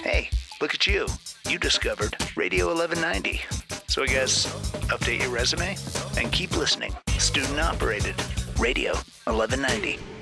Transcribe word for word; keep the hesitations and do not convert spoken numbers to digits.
Hey, look at you. You discovered Radio eleven ninety. So I guess update your resume and keep listening. Student operated. Radio eleven ninety.